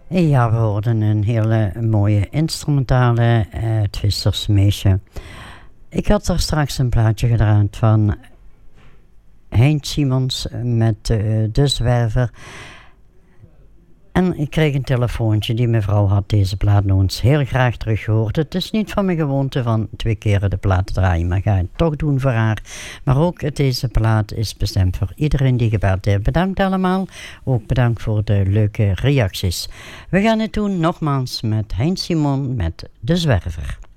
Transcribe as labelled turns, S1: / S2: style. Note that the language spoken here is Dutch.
S1: Ja, we hoorden een hele mooie instrumentale Twisters meisje. Ik had daar straks een plaatje gedraaid van Hein Simons met De Zwerver. En ik kreeg een telefoontje. Die mevrouw had deze plaat nog eens heel graag teruggehoord. Het is niet van mijn gewoonte van 2 keren de plaat te draaien, maar ga het toch doen voor haar. Maar ook deze plaat is bestemd voor iedereen die gebeld heeft. Bedankt allemaal. Ook bedankt voor de leuke reacties. We gaan het doen nogmaals met Hein Simon met De Zwerver.